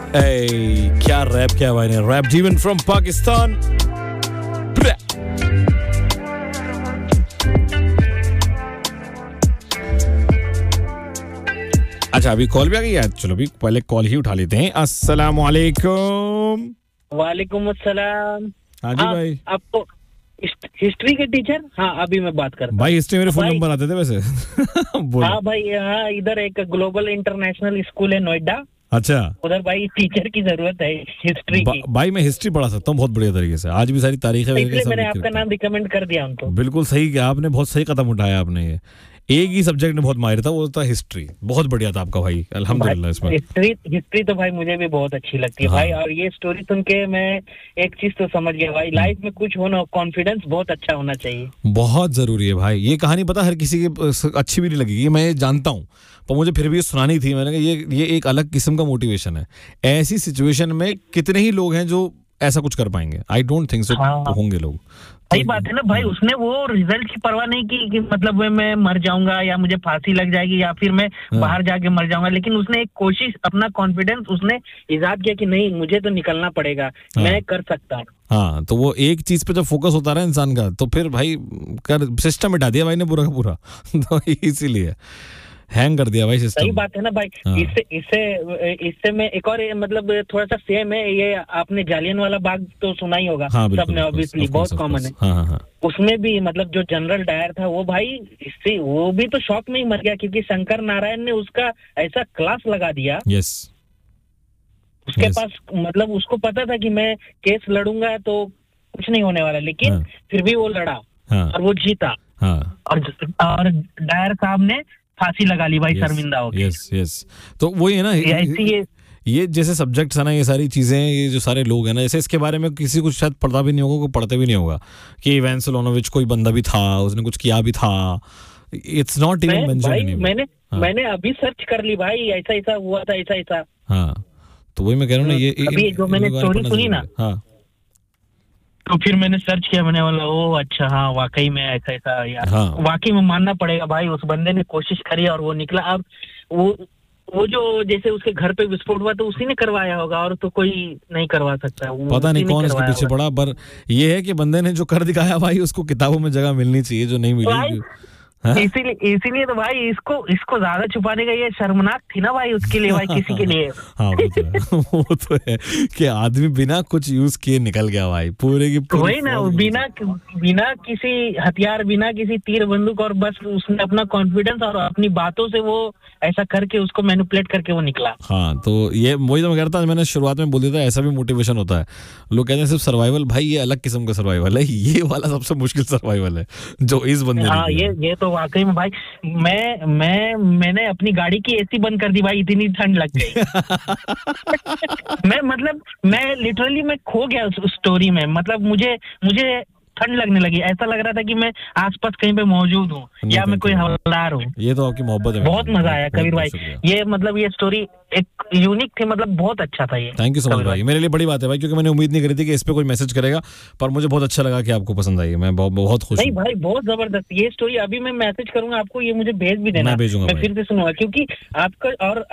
ए क्या रैप किया भाई ने, रैप जीवन फ्रॉम पाकिस्तान। अच्छा अभी कॉल भी आ गई है, चलो भी पहले कॉल ही उठा लेते हैं। अस्सलाम वालेकुम। वालेकुम अस्सलाम। हाँ जी भाई, आपको हिस्ट्री के टीचर? हाँ अभी मैं बात करता हूँ भाई हिस्ट्री मेरे फोन नंबर आते थे वैसे। हाँ भाई, यहाँ इधर एक ग्लोबल इंटरनेशनल स्कूल है नोएडा, अच्छा उधर भाई टीचर की जरूरत है हिस्ट्री की। भाई मैं हिस्ट्री पढ़ा सकता हूँ बहुत बढ़िया तरीके से, आज भी सारी तारीखें इसलिए मैंने आपका नाम रिकमेंड कर दिया उनको। बिल्कुल सही किया आपने, बहुत सही कदम उठाया आपने। ये एक ही सब्जेक्ट में बहुत माहिर था, वो था हिस्ट्री। बहुत बढ़िया था आपका भाई, अल्हम्दुलिल्लाह। इसमें हिस्ट्री तो भाई मुझे भी बहुत अच्छी लगती है। हाँ। भाई और ये स्टोरी सुन के मैं एक चीज तो समझ गया भाई, लाइफ में कुछ होना, कॉन्फिडेंस बहुत अच्छा होना चाहिए, बहुत जरूरी है भाई। ये कहानी पता हर किसी की अच्छी भी नहीं लगेगी, मैं ये जानता हूँ, पर मुझे फिर भी ये सुनानी थी। मैंने कहा ये एक अलग किस्म का मोटिवेशन है। ऐसी सिचुएशन में कितने ही लोग हैं जो ऐसा कुछ कर पाएंगे? आई डोंट थिंक सो होंगे लोग। सही बात है ना भाई, उसने वो रिजल्ट की परवाह नहीं की कि मतलब मैं मर जाऊंगा या मुझे फांसी लग जाएगी या फिर मैं बाहर जाके मर जाऊंगा, लेकिन उसने एक कोशिश, अपना कॉन्फिडेंस उसने इजाद किया कि नहीं मुझे तो निकलना पड़ेगा, मैं कर सकता हूँ। हाँ, तो वो एक चीज पे जब फोकस होता रहा इंसान का, तो फिर भाई कर सिस्टम मिटा दिया भाई ने पूरा का पूरा। तो इसीलिए हैंग कर दिया भाई सिस्टम। सही बात है ना भाई। हाँ। इससे मैं एक और मतलब थोड़ा सा सेम है, ये आपने जालियनवाला बाग तो सुना ही होगा। हाँ, सबने ऑब्वियसली, बहुत कॉमन है। हाँ, हाँ। उसमें भी मतलब जो जनरल डायर था वो भाई, इससे वो भी तो शॉक में ही मर गया क्योंकि शंकर नारायण ने उसका ऐसा क्लास लगा दिया। यस। उसके पास मतलब उसको पता था कि मैं केस लड़ूंगा तो कुछ नहीं होने वाला, लेकिन फिर भी वो लड़ा और वो जीता। और डायर साहब ने फांसी लगा ली भाई, शर्मिंदा हो गया। यस। तो वही है ना, ये जैसे सब्जेक्ट है ना, ये सारी चीजें, ये जो सारे लोग हैं ना, जैसे इसके बारे में किसी को शायद पढ़ता भी नहीं होगा, कोई पढ़ते भी नहीं होगा कि इवान सोलोनोविच कोई बंदा भी था, उसने कुछ किया भी था। It's not even mentioned. मैंने अभी सर्च कर ली भाई, ऐसा हुआ था, ऐसा। हाँ, तो वही मैं कह रहा हूँ ना, ये अभी जो मैंने स्टोरी सुनी ना, तो फिर मैंने सर्च किया, मैंने बोला ओ अच्छा, हाँ वाकई में ऐसा यार। हाँ। वाकई में मानना पड़ेगा भाई, उस बंदे ने कोशिश करी और वो निकला। अब वो जो जैसे उसके घर पे विस्फोट हुआ तो उसी ने करवाया होगा, और तो कोई नहीं करवा सकता। पता नहीं कौन इसके पीछे पड़ा, पर ये है कि बंदे ने जो कर दिखाया भाई, उसको किताबों में जगह मिलनी चाहिए, जो नहीं मिली। इसीलिए तो भाई इसको ज्यादा छुपाने का ये शर्मनाक थी ना भाई उसके लिए, भाई किसी के लिए। हाँ, वो तो है कि आदमी बिना कुछ यूज किए निकल गया भाई, पूरे की पूरी। वही ना, बिना किसी हथियार, बिना किसी तीर बंदूक, और बस उसने अपना कॉन्फिडेंस और अपनी बातों से वो ऐसा करके उसको मैनिपुलेट करके वो निकला। हाँ, तो ये वही तो मैं कह रहा था, मैंने शुरुआत में बोल दिया था, ऐसा भी मोटिवेशन होता है। लोग कहते हैं सिर्फ सर्वाइवल, भाई ये अलग किस्म का सर्वाइवल है, ये वाला सबसे मुश्किल सर्वाइवल है जो इस बंदे ने। हाँ, ये तो वाकई में भाई, मैंने अपनी गाड़ी की एसी बंद कर दी भाई, इतनी ठंड लग गई। मैं लिटरली मैं खो गया उस स्टोरी में। मतलब मुझे ठंड लगने लगी, ऐसा लग रहा था कि मैं आसपास कहीं पे मौजूद हूँ या मैं कोई हवलदार हूँ। ये तो आपकी मोहब्बत है। बहुत मजा आया कबीर भाई, ये मतलब ये स्टोरी एक यूनिक थी, मतलब बहुत अच्छा था ये। थैंक यू सो मच भाई, मेरे लिए बड़ी बात है भाई, क्योंकि मैंने उम्मीद नहीं करी थी कि इस पे कोई मैसेज करेगा, पर मुझे बहुत अच्छा लगा कि आपको पसंद आई। मैं बहुत खुश हूँ। नहीं भाई, बहुत जबरदस्त ये स्टोरी। अभी मैं मैसेज करूंगा आपको, ये मुझे भेज भी देना, मैं फिर से सुनूंगा, क्योंकि आपका और